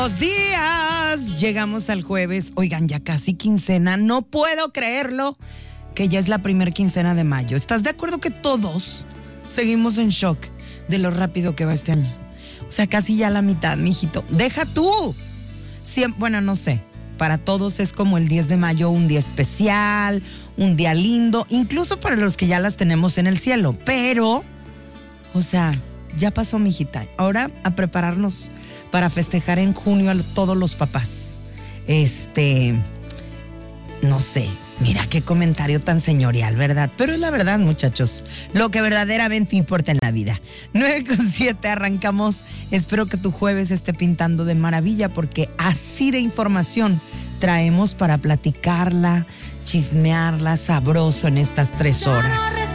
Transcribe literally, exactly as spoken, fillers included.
Buenos días, llegamos al jueves. Oigan, ya casi quincena, no puedo creerlo que ya es la primer quincena de mayo. ¿Estás de acuerdo que todos seguimos en shock de lo rápido que va este año? O sea, casi ya la mitad, mijito. Deja tú. Siem- bueno, no sé, para todos es como el diez de mayo un día especial, un día lindo, incluso para los que ya las tenemos en el cielo. Pero, o sea, ya pasó, mijita. Ahora a prepararnos para festejar en junio a todos los papás. Este, no sé, mira qué comentario tan señorial, ¿verdad? Pero es la verdad, muchachos, lo que verdaderamente importa en la vida. nueve con siete, arrancamos. Espero que tu jueves esté pintando de maravilla, porque así de información traemos para platicarla, chismearla sabroso en estas tres horas.